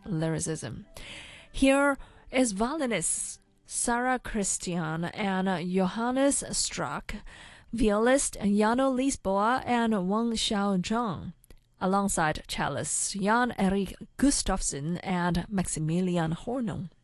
lyricism. Here is violinist Sarah Christian and Johannes Strack, violist Jano Lisboa and Wang Xiaozhang, alongside cellist Jan Erik Gustafsson and Maximilian Hornung.